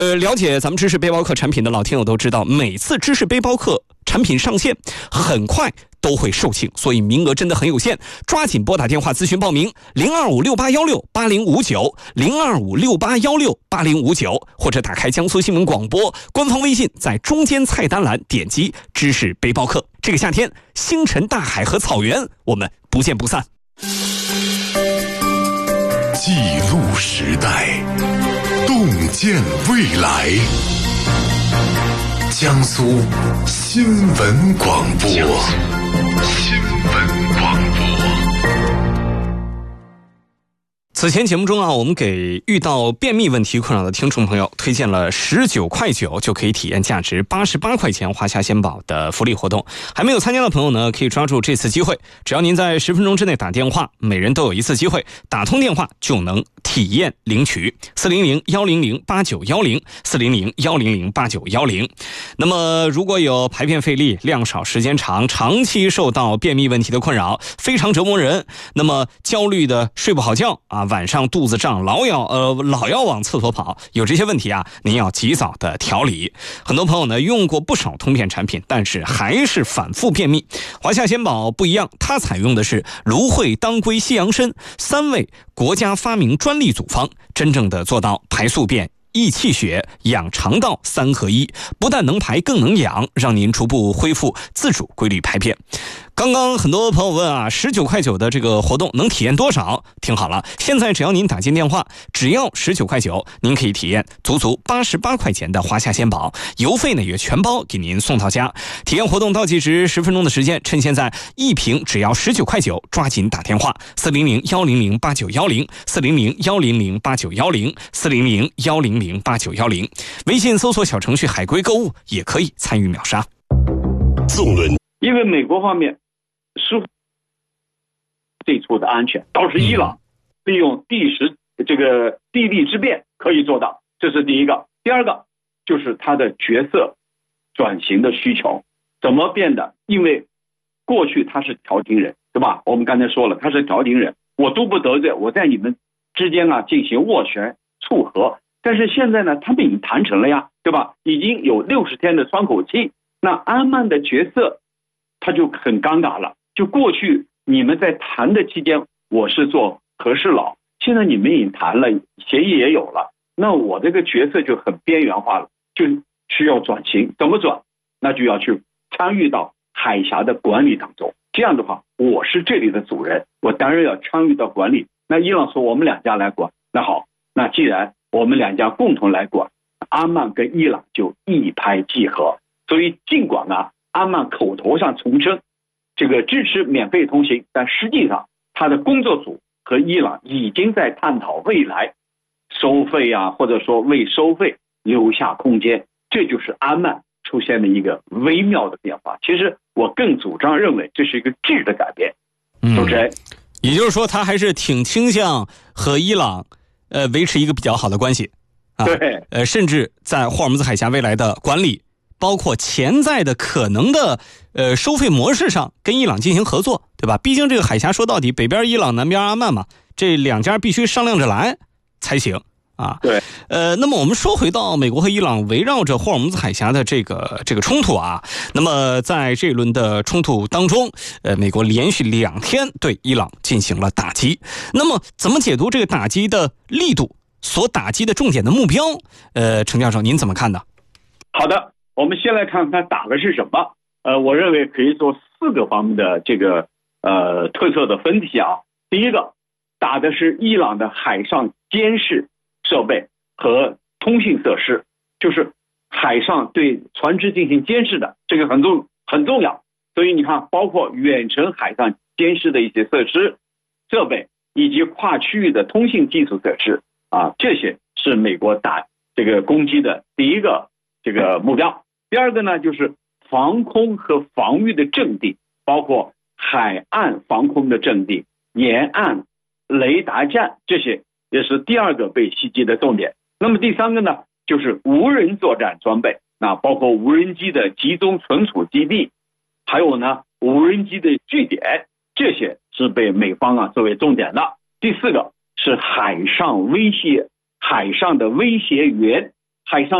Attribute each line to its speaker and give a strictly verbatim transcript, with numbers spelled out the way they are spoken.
Speaker 1: 呃，了解咱们知识背包客产品的老听友都知道，每次知识背包客产品上线，很快都会售罄，所以名额真的很有限，抓紧拨打电话咨询报名零二五六八幺六八零五九零二五六八幺六八零五九，或者打开江苏新闻广播官方微信，在中间菜单栏点击知识背包客。这个夏天，星辰大海和草原，我们不见不散。
Speaker 2: 记录时代，洞见未来。江苏新闻广播，新闻广播。
Speaker 1: 此前节目中啊，我们给遇到便秘问题困扰的听众朋友推荐了十九块九就可以体验价值八十八块钱华夏鲜宝的福利活动。还没有参加的朋友呢，可以抓住这次机会，只要您在十分钟之内打电话，每人都有一次机会，打通电话就能体验领取四零零幺零零八九幺零四零零幺零零八九幺零。那么如果有排便费力、量少时间长、长期受到便秘问题的困扰，非常折磨人，那么焦虑的睡不好觉啊，晚上肚子胀，老要呃老要往厕所跑，有这些问题啊，您要及早的调理。很多朋友呢用过不少通便产品，但是还是反复便秘。华夏鲜宝不一样，它采用的是芦荟、当归、西洋参三味国家发明专利组方，真正的做到排宿便、益气血、养肠道三合一，不但能排更能养，让您逐步恢复自主规律排便。刚刚很多朋友问啊，十九块九的这个活动能体验多少？听好了，现在只要您打进电话，只要十九块九，您可以体验足足八十八块钱的华夏鲜宝，邮费呢也全包给您送到家。体验活动倒计时十分钟的时间，趁现在一瓶只要十九块九，抓紧打电话四零零幺零零八九幺零四零零幺零零八九幺零四零零幺零零八九幺零，微信搜索小程序海龟购物也可以参与秒杀。
Speaker 3: 纵论，因为美国方面是最初的安全，倒是伊朗利用地时这个地利之便可以做到，这是第一个。第二个就是它的角色转型的需求怎么变的？因为过去他是调停人，对吧？我们刚才说了，他是调停人，我都不得罪，我在你们之间啊进行斡旋促和。但是现在呢，他们已经谈成了呀，对吧？已经有六十天的窗口期，那安曼的角色他就很尴尬了。就过去你们在谈的期间，我是做和事佬，现在你们已经谈了，协议也有了，那我这个角色就很边缘化了，就需要转型。怎么转？那就要去参与到海峡的管理当中。这样的话，我是这里的主人，我当然要参与到管理。那伊朗说我们两家来管，那好，那既然我们两家共同来管，阿曼跟伊朗就一拍即合。所以尽管啊，阿曼口头上重申这个支持免费通行，但实际上他的工作组和伊朗已经在探讨未来收费啊，或者说为收费留下空间。这就是阿曼出现的一个微妙的变化。其实我更主张认为这是一个质的改变。主持人、嗯，
Speaker 1: 也就是说他还是挺倾向和伊朗呃维持一个比较好的关系啊，
Speaker 3: 对，
Speaker 1: 呃，甚至在霍尔木兹海峡未来的管理，包括潜在的可能的呃收费模式上跟伊朗进行合作，对吧？毕竟这个海峡说到底，北边伊朗，南边阿曼嘛，这两家必须商量着来才行啊。
Speaker 3: 对，
Speaker 1: 呃，那么我们说回到美国和伊朗围绕着霍尔木兹海峡的这个这个冲突啊，那么在这一轮的冲突当中，呃，美国连续两天对伊朗进行了打击。那么怎么解读这个打击的力度？所打击的重点的目标，呃，程教授您怎么看呢？
Speaker 3: 好的，我们先来看看打的是什么。呃，我认为可以做四个方面的这个呃特色的分析啊。第一个，打的是伊朗的海上监视设备和通信设施，就是海上对船只进行监视的，这个很重很重要。所以你看，包括远程海上监视的一些设施设备，以及跨区域的通信技术设施。啊，这些是美国打这个攻击的第一个这个目标。第二个呢，就是防空和防御的阵地，包括海岸防空的阵地、沿岸雷达站，这些也是第二个被袭击的重点。那么第三个呢，就是无人作战装备，那包括无人机的集中存储基地，还有呢无人机的据点，这些是被美方啊作为重点的。第四个是海上威胁，海上的威胁源， 海上